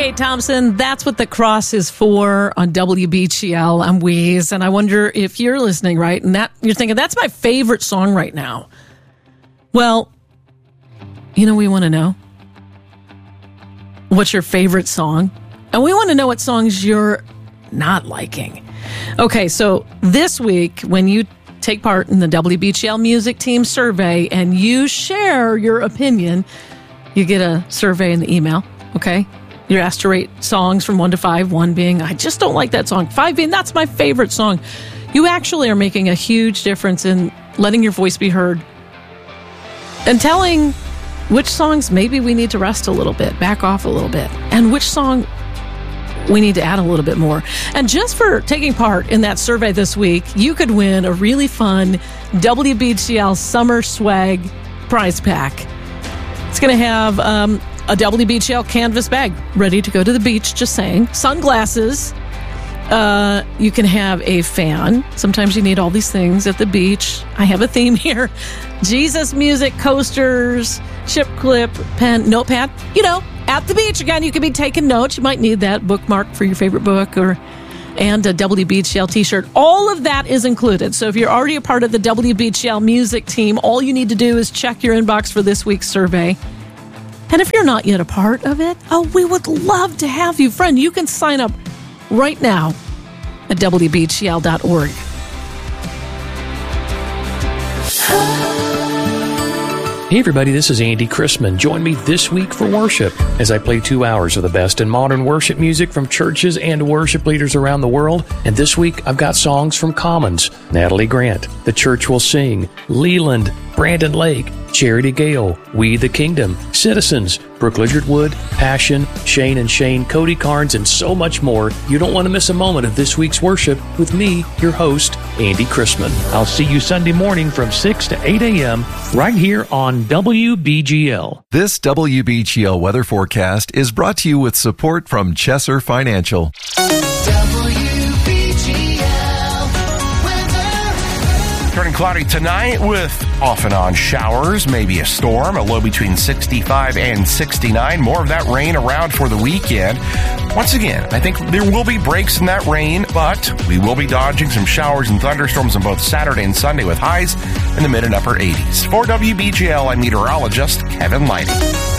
Kate Thompson. That's what the cross is for on WBGL. I'm Weeze, and I wonder if you're listening, right? And that you're thinking, that's my favorite song right now. Well, we want to know. What's your favorite song? And we want to know what songs you're not liking. Okay, so this week, when you take part in the WBGL Music Team survey and you share your opinion, you get a survey in the email, okay? You're asked to rate songs from 1 to 5, 1 being, I just don't like that song, 5 being, that's my favorite song. You actually are making a huge difference in letting your voice be heard and telling which songs maybe we need to rest a little bit, back off a little bit, and which song we need to add a little bit more. And just for taking part in that survey this week, you could win a really fun WBGL Summer Swag prize pack. It's going to have a WBGL canvas bag ready to go to the beach, just saying. Sunglasses. You can have a fan. Sometimes you need all these things at the beach. I have a theme here. Jesus music, coasters, chip clip, pen, notepad. At the beach, again, you could be taking notes. You might need that bookmark for your favorite book and a WBGL t-shirt. All of that is included. So if you're already a part of the WBGL music team, all you need to do is check your inbox for this week's survey. And if you're not yet a part of it, we would love to have you. Friend, you can sign up right now at WBGL.org. Hey everybody, this is Andy Chrisman. Join me this week for worship as I play 2 hours of the best in modern worship music from churches and worship leaders around the world. And this week I've got songs from Commons, Natalie Grant, The Church Will Sing, Leland, Brandon Lake, Charity Gale, We the Kingdom, Citizens, Brooke Lizardwood, Passion, Shane and Shane, Cody Carnes, and so much more. You don't want to miss a moment of this week's worship with me, your host, Andy Chrisman. I'll see you Sunday morning from 6 to 8 a.m. right here on WBGL. This WBGL weather forecast is brought to you with support from Chesser Financial. Turning cloudy tonight with off and on showers, maybe a storm, a low between 65 and 69. More of that rain around for the weekend. Once again, I think there will be breaks in that rain, but we will be dodging some showers and thunderstorms on both Saturday and Sunday with highs in the mid and upper 80s. For WBGL, I'm meteorologist Kevin Lighty.